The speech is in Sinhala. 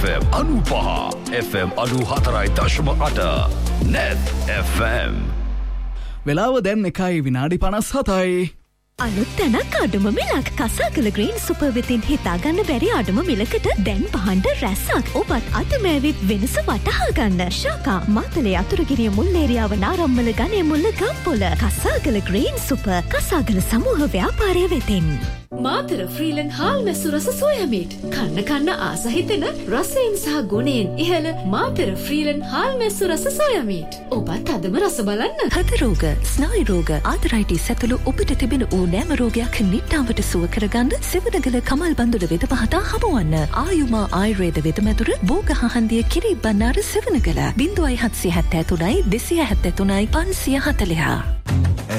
FM 95 FM 94.8 Net FM වෙලාව දැන් 1:57යි. අලුත් තැනක් අඩුම මිලක් කසාකල ග්‍රීන් සුපර් වෙතින් හිතාගන්න බැරි අඩුම මිලකට දැන් පහන්ඩ රැස්සක් ඔබත් අතමෑවිත් වෙනස වටහා ගන්න. ශාකා මාතලේ අතුරුගිරිය මුල්ලේරියාව නාරම්මල ගනේ මුල්ල ගම්පොල කසාකල ග්‍රීන් සුපර් කසාකල සමූහ ව්‍යාපාරය වෙතින්. මාතර ෆ්‍රීලන් හාල් මැස්සු රස සෝයා මීට් කන්න ආසහිතෙන රසයෙන් සහ ගුණයෙන් ඉහළ මාතර ෆ්‍රීලන් හාල් මැස්සු රස සෝයා මීට්. ඔබත් අදම රස බලන්න. හද රෝග, ස්නායු රෝග, ආතරයිටිස් ඇතුළු ඔබට තිබෙන ඕනෑම රෝගයක් නිට්ටාවට සුව කරගන්න සෙවණගල කමල් බඳුල වෙද පහතා හමුවන්න. ආයුමා ආයුර්වේද වෙදමැදුර බෝගහහන්දිය කිරි බණ්ණාර සෙවණගල 0773 273 540